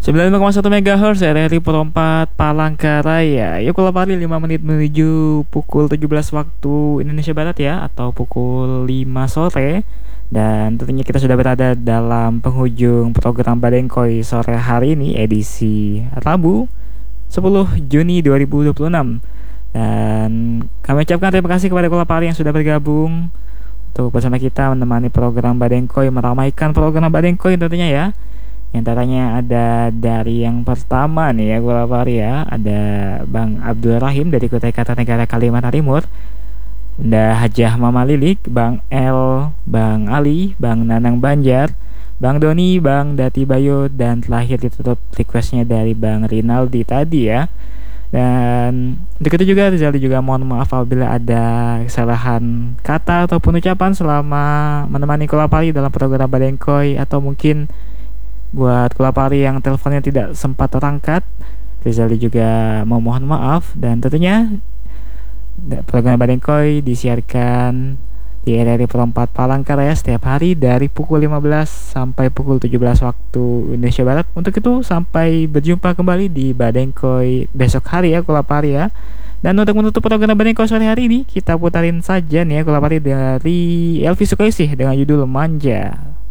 95,1 MHz RRI Pro 4 Palangkaraya. Yuk kalau pagi 5 menit menuju pukul 17 waktu Indonesia Barat ya, atau pukul 5 sore. Dan tentunya kita sudah berada dalam penghujung program Badengkoy sore hari ini, edisi Rabu 10 Juni 2026. Dan kami ucapkan terima kasih kepada Kulapari yang sudah bergabung untuk bersama kita menemani program Badengkoy, meramaikan program Badengkoy tentunya ya. Yang antaranya ada dari yang pertama nih ya, Kulapari ya, ada Bang Abdul Rahim dari Kutai Kartanegara Kalimantan Timur, ada Hajah Mama Lilik, Bang El, Bang Ali, Bang Nanang Banjar, Bang Doni, Bang Dati Bayo, dan terakhir ditutup requestnya dari Bang Rinaldi tadi ya. Dan untuk itu juga Rizal juga mohon maaf apabila ada kesalahan kata ataupun ucapan selama menemani Kulapari dalam program Badengkoy, atau mungkin buat Kulapari yang teleponnya tidak sempat terangkat, Rizal juga memohon maaf. Dan tentunya program Badengkoy disiarkan di RRI Pro 4 Palangkaraya setiap hari dari pukul 15 sampai pukul 17 waktu Indonesia Barat. Untuk itu sampai berjumpa kembali di Badengkoy besok hari ya Kulapari ya. Dan untuk menutup program Badengkoy sore hari ini, kita putarin saja nih ya Kulapari dari Elvi Sukaisih dengan judul Manja.